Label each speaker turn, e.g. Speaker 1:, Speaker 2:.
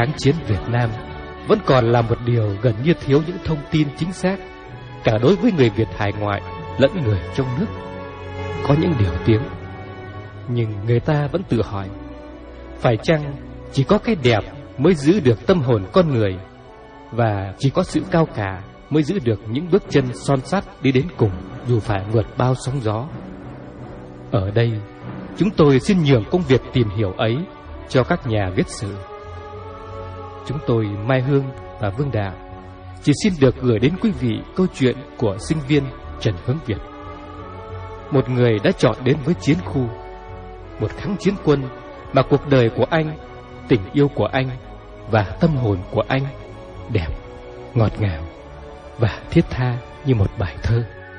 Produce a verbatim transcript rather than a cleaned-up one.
Speaker 1: kháng chiến Việt Nam vẫn còn là một điều gần như thiếu những thông tin chính xác, cả đối với người Việt hải ngoại lẫn người trong nước. Có những điều tiếng, nhưng người ta vẫn tự hỏi, phải chăng chỉ có cái đẹp mới giữ được tâm hồn con người, và chỉ có sự cao cả mới giữ được những bước chân son sắt đi đến cùng, dù phải vượt bao sóng gió. Ở đây, chúng tôi xin nhường công việc tìm hiểu ấy cho các nhà viết sử. Chúng tôi, Mai Hương và Vương Đạo, chỉ xin được gửi đến quý vị câu chuyện của sinh viên Trần Hướng Việt, một người đã chọn đến với chiến khu, một kháng chiến quân mà cuộc đời của anh, tình yêu của anh và tâm hồn của anh đẹp, ngọt ngào và thiết tha như một bài thơ.